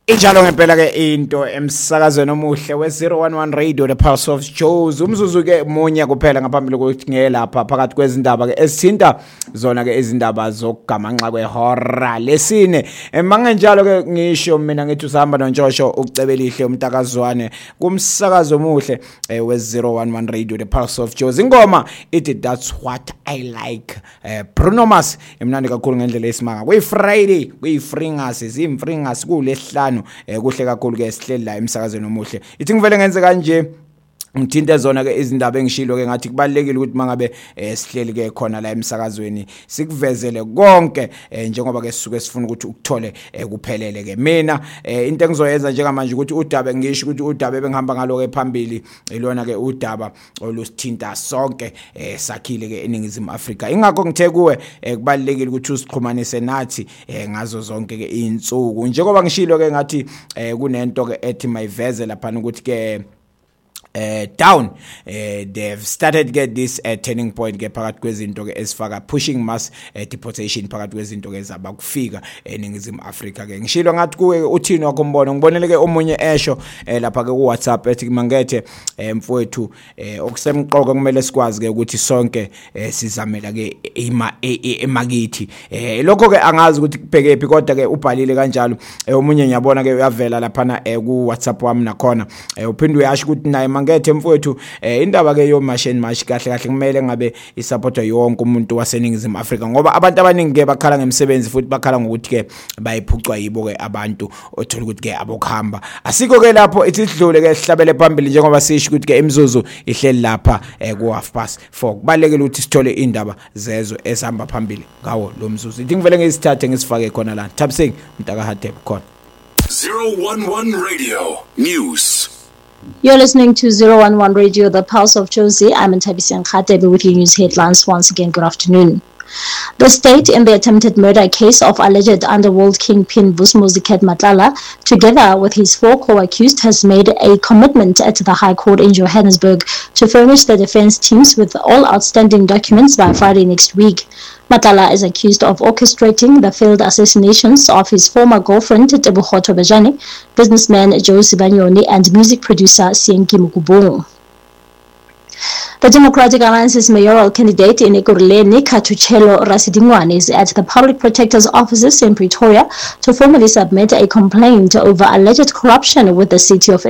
Injalo ngempela ke into emsakazweni omuhle we011 Radio the Pulse of Jozi umzuzu ke munye kuphela ngaphambili kokuthi ngelapha phakathi kwezindaba ke esithinta zona ke izindaba zokugamanxa kwehora lesine mangenjalo ke ngisho mina ngithi usahamba nontshosho ukucebelihle umtakazwane kumsakazo omuhle we011 Radio the Pulse of Jozi ingoma ithi that's what I like Bruno Mars emnandi kakhulu ngendlela esimanga kuyi Friday kuyi Fringas izimfringas kulesihlanu kuhle kakhulu ke sihleli la emsakazweni omuhle ithi ngivele ngenze kanje ngithinta zona ke izindaba engishilo ke ngathi kubalekile ukuthi mangabe sihleli ke khona la emsakazweni sikuvezele konke njengoba ke sisuke sifuna ukuthi ukuthole kuphelele ke mina into engizoyenza njengamanje ukuthi udaba ngisho ukuthi udaba ebengihamba ngalo ke phambili ilona ke udaba olusithinta sonke sakhile ke eningizimu Afrika ingakho ngithe kuwe kubalekile ukuthi usixhumanise nathi ngazo zonke ke insuku njengoba ngishilo ke ngathi kunento ke ethi mayiveze lapha ukuthi ke down they've started to get this turning point ke phakathi kwezinto ke esifaka pushing mass deportation phakathi kwezinto ke zaba kufika eningizimu Afrika ke ngishilo ngathi kuwe uthini wakho umbono ngibonele ke omunye esho lapha ke ku WhatsApp ethi mangethe mfowethu okusemqoko kumele sikwazi ke ukuthi sonke sizamela ke emakithi lokho ke angazi ukuthi kubheke phi kodwa ke ubhalile kanjalo omunye ngiyabona ke uyavela lapha ku WhatsApp wami nakhona uphinde uyasho ukuthi naye mangethe mfowethu indaba ke yo machine mash kahle kahle kumele ngabe isupportwa yonke umuntu waseningizimu Afrika ngoba abantu abaningi ke bakhala ngemsebenzi futhi bakhala ngokuthi ke bayiphucwa yibo ke abantu othola ukuthi ke abokuhamba asikho ke lapho ithi sidlule ke sihlabele phambili njengoba sisho ukuthi ke imizuzu ihleli lapha ku 4:30 kubalekile ukuthi sithole indaba zezo esihamba phambili ngawo lo mzuzu ithi ngivele ngisithathe ngisifake khona la Thabiseng Mtaka Hatep khona 011 Radio News. You're listening to 011 Radio, the Pulse of Jozi. I'm Thabiseng Hatep with your news headlines. Once again, good afternoon. The state, in the attempted murder case of alleged underworld kingpin Vus'Muzi Matlala, together with his 4 co-accused, has made a commitment at the High Court in Johannesburg to furnish the defense teams with all outstanding documents by Friday next week. Matlala is accused of orchestrating the failed assassinations of his former girlfriend, Tebogo Bajani, businessman Joe Sibanyoni, and music producer Sienki Mukubung. The Democratic Alliance's mayoral candidate in Ekurhuleni, Katuchelo Rasidingwane, is at the Public Protector's offices in Pretoria to formally submit a complaint over alleged corruption with the city of